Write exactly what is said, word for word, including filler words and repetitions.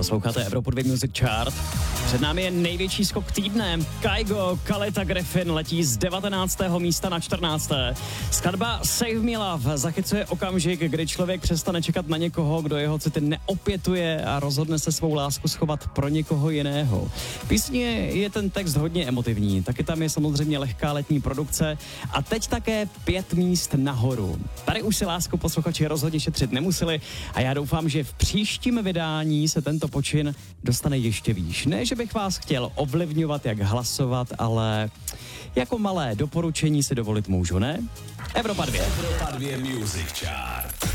Posloucháte Evropu dva Music Chart. Před námi je největší skok týdne. Kygo, Kaleta Griffin letí z devatenáctého místa na čtrnácté Skladba Save Me Love zachycuje okamžik, kdy člověk přestane čekat na někoho, kdo jeho city neopětuje a rozhodne se svou lásku schovat pro někoho jiného. Písně je ten text hodně emotivní, taky tam je samozřejmě lehká letní produkce a teď také pět míst nahoru. Tady už si lásku posluchači rozhodně šetřit nemuseli a já doufám, že v příštím vydání se tento počin dostane ještě výš. Ne, že bych vás chtěl ovlivňovat, jak hlasovat, ale jako malé doporučení si dovolit můžu, ne? Evropa dva. Evropa dva Music Chart.